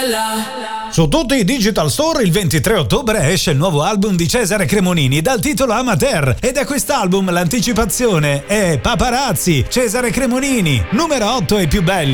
Su tutti i digital store il 23 ottobre esce il nuovo album di Cesare Cremonini dal titolo Amateur, ed da quest'album l'anticipazione è Paparazzi, Cesare Cremonini, numero 8 ai più belli.